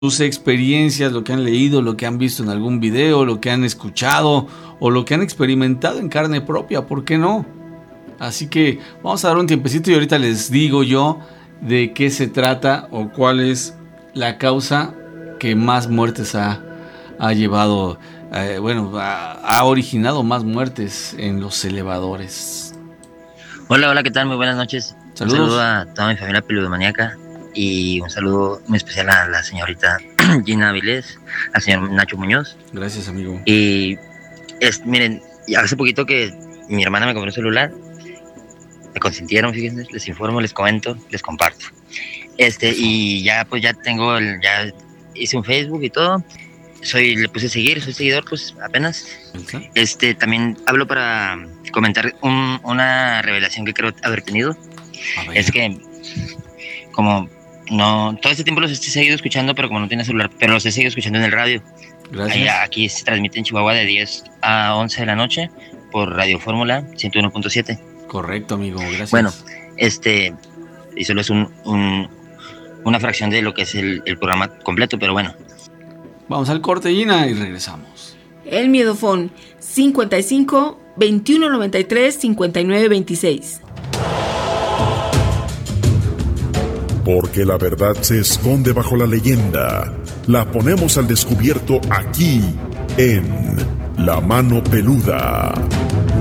sus experiencias, lo que han leído, lo que han visto en algún video, lo que han escuchado o lo que han experimentado en carne propia, ¿por qué no? Así que vamos a dar un tiempecito y ahorita les digo yo de qué se trata o cuál es la causa que más muertes ha llevado, ha originado más muertes en los elevadores. Hola, ¿qué tal? Muy buenas noches. Saludos. Un saludo a toda mi familia peludomaníaca y un saludo muy especial a la señorita Gina Avilés, al señor Nacho Muñoz. Gracias, amigo. Y miren, hace poquito que mi hermana me compró un celular, me consintieron, fíjense, les informo, les comento, les comparto. Y ya tengo, ya hice un Facebook y todo. Le puse seguir, soy seguidor, pues apenas. También hablo para comentar una revelación que creo haber tenido. Es que, como no, todo este tiempo los he seguido escuchando, pero como no tenía celular, pero los he seguido escuchando en el radio. Gracias. Aquí se transmite en Chihuahua de 10 a 11 de la noche por Radio Fórmula 101.7. Correcto, amigo, gracias. Bueno, y solo es una fracción de lo que es el programa completo, pero bueno. Vamos al corte, Gina, y regresamos. El Miedofón 55 21 93 59 26. Porque la verdad se esconde bajo la leyenda. La ponemos al descubierto aquí en La Mano Peluda.